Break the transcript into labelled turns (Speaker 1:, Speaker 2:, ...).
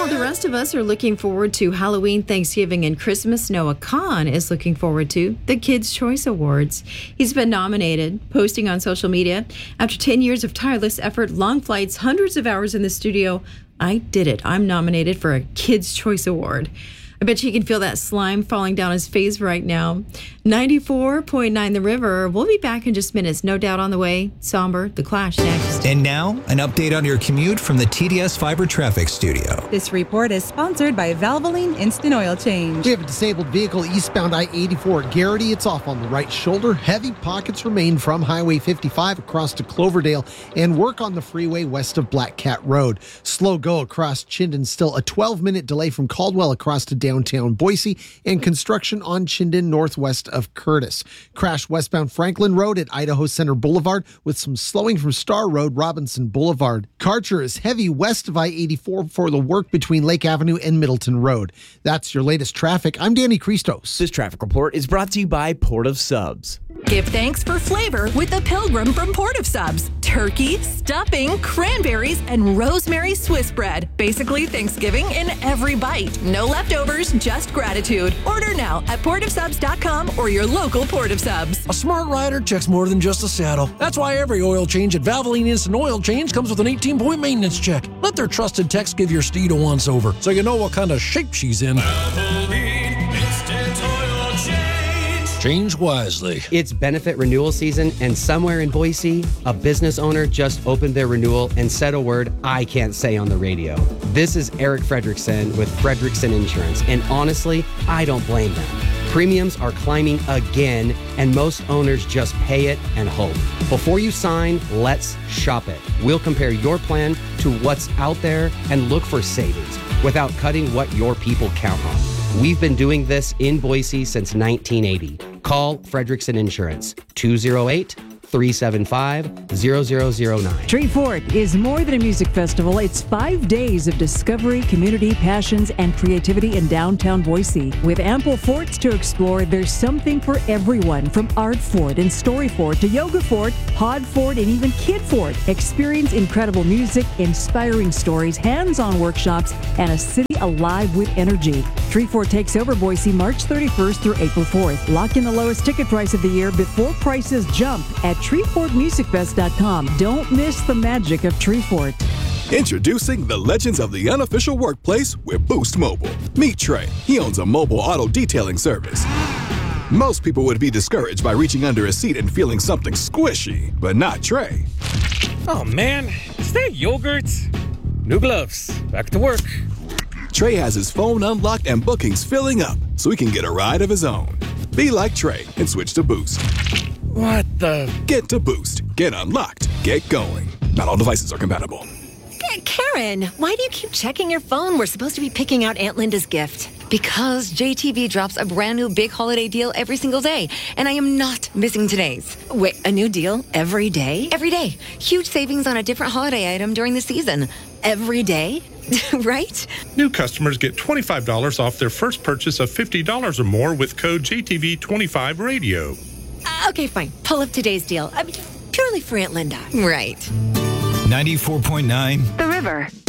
Speaker 1: While the rest of us are looking forward to Halloween, Thanksgiving, and Christmas, Noah Kahan is looking forward to the Kids' Choice Awards. He's been nominated, posting on social media. After 10 years of tireless effort, long flights, hundreds of hours in the studio, I did it. I'm nominated for a Kids' Choice Award. I bet you can feel that slime falling down his face right now. 94.9 The River. We'll be back in just minutes. No Doubt on the way. Somber, The Clash next.
Speaker 2: And now, an update on your commute from the TDS Fiber Traffic Studio.
Speaker 3: This report is sponsored by Valvoline Instant Oil Change.
Speaker 4: We have a disabled vehicle eastbound I-84 at Garrity. It's off on the right shoulder. Heavy pockets remain from Highway 55 across to Cloverdale and work on the freeway west of Black Cat Road. Slow go across Chinden. Still a 12-minute delay from Caldwell across to downtown Boise, and construction on Chinden northwest of Curtis. Crash westbound Franklin Road at Idaho Center Boulevard with some slowing from Star Road, Robinson Boulevard. Karcher is heavy west of I-84 for the work between Lake Avenue and Middleton Road. That's your latest traffic. I'm Danny Christos.
Speaker 5: This traffic report is brought to you by Port of Subs.
Speaker 6: Give thanks for flavor with the Pilgrim from Port of Subs. Turkey, stuffing, cranberries, and rosemary Swiss bread. Basically Thanksgiving in every bite. No leftovers, just gratitude. Order now at portofsubs.com or your local Port of Subs.
Speaker 7: A smart rider checks more than just a saddle. That's why every oil change at Valvoline Instant Oil Change comes with an 18-point maintenance check. Let their trusted techs give your steed a once-over so you know what kind of shape she's in.
Speaker 8: Valvoline Instant Oil Change.
Speaker 7: Change wisely.
Speaker 9: It's benefit renewal season, and somewhere in Boise, a business owner just opened their renewal and said a word I can't say on the radio. This is Eric Fredrickson with Fredrickson Insurance, and honestly, I don't blame them. Premiums are climbing again, and most owners just pay it and hope. Before you sign, let's shop it. We'll compare your plan to what's out there and look for savings without cutting what your people count on. We've been doing this in Boise since 1980. Call Fredrickson Insurance, 208-375-0009.
Speaker 10: Treefort is more than a music festival. It's 5 days of discovery, community, passions, and creativity in downtown Boise. With ample forts to explore, there's something for everyone, from art fort and story fort to yoga fort, pod fort, and even kid fort. Experience incredible music, inspiring stories, hands-on workshops, and a city alive with energy. Treefort takes over Boise March 31st through April 4th. Lock in the lowest ticket price of the year before prices jump at TreefortMusicFest.com. Don't miss the magic of Treefort.
Speaker 11: Introducing the legends of the unofficial workplace with Boost Mobile. Meet Trey. He owns a mobile auto detailing service. Most people would be discouraged by reaching under a seat and feeling something squishy, but not Trey.
Speaker 12: Oh man, is that yogurt? New gloves. Back to work.
Speaker 11: Trey has his phone unlocked and bookings filling up, so he can get a ride of his own. Be like Trey and switch to Boost.
Speaker 12: What the?
Speaker 11: Get to Boost. Get unlocked. Get going. Not all devices are compatible.
Speaker 13: Karen, why do you keep checking your phone? We're supposed to be picking out Aunt Linda's gift. Because JTV drops a brand new big holiday deal every single day, and I am not missing today's. Wait, a new deal every day? Every day. Huge savings on a different holiday item during the season. Every day? Right?
Speaker 14: New customers get $25 off their first purchase of $50 or more with code JTV25Radio.
Speaker 13: Okay, fine. Pull up today's deal. I mean, purely for Aunt Linda. Right.
Speaker 2: 94.9
Speaker 6: The River.